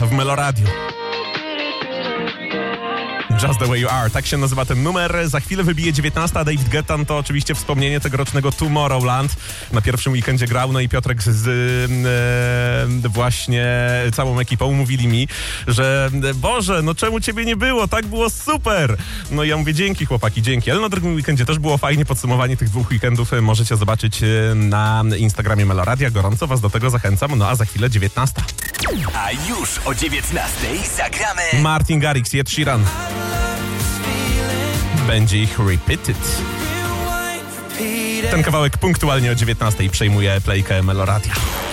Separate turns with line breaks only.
w Meloradiu. Just the way you are. Tak się nazywa ten numer. Za chwilę wybije 19. David Guetta to oczywiście wspomnienie tegorocznego Tomorrowland. Na pierwszym weekendzie grał, no i Piotrek z właśnie całą ekipą mówili mi, że Boże, no czemu ciebie nie było? Tak było super! No i ja mówię, dzięki chłopaki, dzięki. Ale na drugim weekendzie też było fajnie. Podsumowanie tych 2 weekendów możecie zobaczyć na Instagramie Meloradia. Gorąco was do tego zachęcam. No a za chwilę 19.
A już o 19 zagramy
Martin Garrix i Ed Sheeran. Będzie ich Repeated. Ten kawałek punktualnie o 19 przejmuje playkę Meloradia.